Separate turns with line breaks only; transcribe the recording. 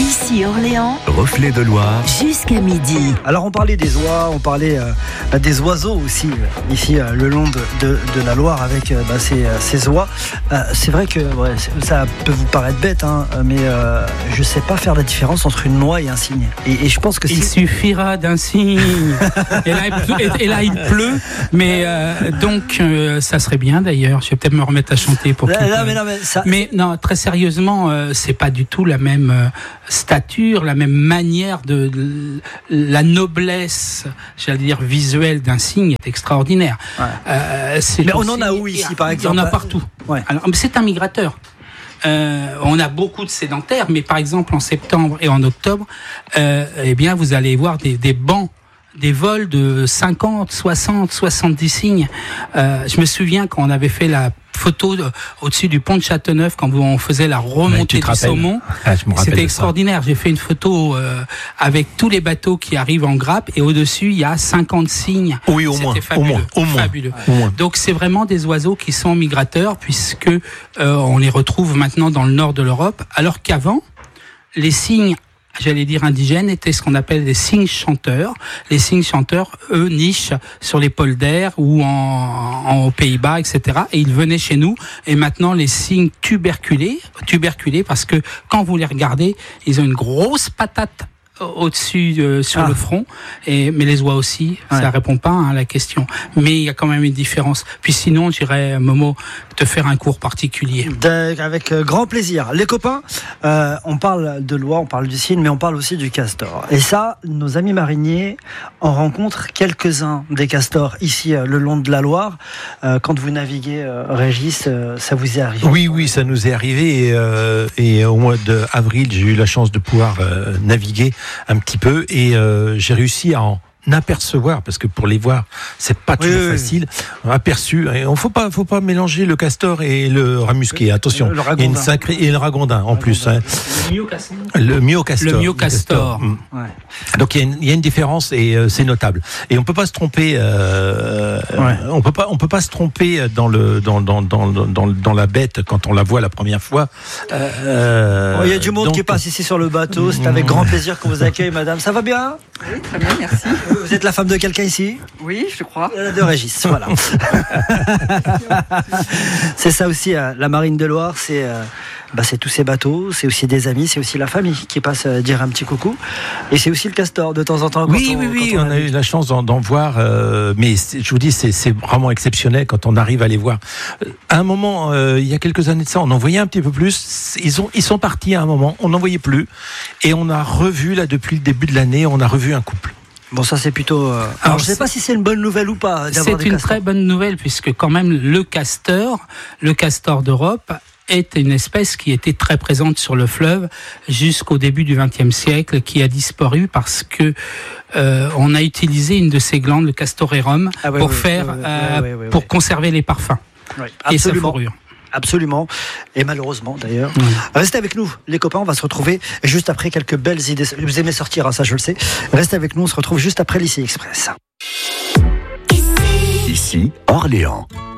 Ici Orléans,
Reflet de Loire.
Jusqu'à midi.
Alors on parlait des oies, on parlait des oiseaux aussi, ici le long de la Loire avec ces oies. C'est vrai que ça peut vous paraître bête, mais je ne sais pas faire la différence entre une oie et un cygne. Et je pense que
il suffira d'un cygne. et là, il pleut, mais donc ça serait bien d'ailleurs. Je vais peut-être me remettre à chanter pour. Mais non, très sérieusement, c'est pas du tout la même stature, la même manière de la noblesse, j'allais dire visuelle d'un cygne est extraordinaire.
Ouais. Mais on en a où ici, par exemple?
Il y en a partout. Ouais. Alors, c'est un migrateur. On a beaucoup de sédentaires, mais par exemple en septembre et en octobre, vous allez voir des bancs, des vols de 50, 60, 70 cygnes. Je me souviens quand on avait fait la photo au-dessus du pont de Châteauneuf, quand on faisait la remontée du saumon. C'était extraordinaire. J'ai fait une photo avec tous les bateaux qui arrivent en grappe et au-dessus, il y a 50 cygnes.
Oui, au moins.
Fabuleux. Donc, c'est vraiment des oiseaux qui sont migrateurs puisque on les retrouve maintenant dans le nord de l'Europe, alors qu'avant, les cygnes, j'allais dire indigènes, étaient ce qu'on appelle des cygnes chanteurs. Les cygnes chanteurs, eux, nichent sur les polders ou aux Pays-Bas, etc. Et ils venaient chez nous. Et maintenant, les cygnes tuberculés parce que quand vous les regardez, ils ont une grosse patate au-dessus sur le front, mais les oies aussi, ça répond pas à la question. Mais il y a quand même une différence. Puis sinon, j'irais, Momo, te faire un cours particulier.
Avec grand plaisir. Les copains, on parle de l'oie, on parle du cygne, mais on parle aussi du castor. Et ça, nos amis mariniers en rencontrent quelques-uns des castors ici le long de la Loire. Quand vous naviguez, Régis, ça vous est arrivé?
Oui, ça nous est arrivé. Et au mois d'avril, j'ai eu la chance de pouvoir naviguer un petit peu et j'ai réussi à en apercevoir, parce que pour les voir c'est pas toujours facile, aperçu. Et faut pas mélanger le castor et le rat musqué, attention, il y a une sacrée, et le ragondin en plus, le myocastor. Donc il y a une différence et c'est notable, et on peut pas se tromper, on peut pas se tromper dans la bête quand on la voit la première fois.
Il y a du monde qui passe ici sur le bateau. C'est avec grand plaisir qu'on vous accueille, madame. Ça va bien?
Oui, très bien, merci.
Vous êtes la femme de quelqu'un ici?
Oui, je crois.
De Régis, voilà. C'est ça aussi, la Marine de Loire, c'est tous ces bateaux, c'est aussi des amis, c'est aussi la famille qui passe dire un petit coucou. Et c'est aussi le castor, de temps en temps.
Oui, on a eu la chance d'en voir, mais je vous dis, c'est vraiment exceptionnel quand on arrive à les voir. À un moment, il y a quelques années de ça, on en voyait un petit peu plus. Ils sont partis à un moment, on n'en voyait plus. Et on a revu, là, depuis le début de l'année, on a revu un couple.
Bon, ça c'est plutôt... Alors, je ne sais pas si c'est une bonne nouvelle ou pas.
C'est une très bonne nouvelle, puisque quand même le castor d'Europe est une espèce qui était très présente sur le fleuve jusqu'au début du XXe siècle, qui a disparu parce que on a utilisé une de ces glandes, le castoreum, pour conserver les parfums et sa fourrure.
Absolument, et malheureusement d'ailleurs. Restez avec nous, les copains, on va se retrouver juste après quelques belles idées. Vous aimez sortir, ça je le sais. Restez avec nous, on se retrouve juste après l'ICI Express.
Ici, Orléans.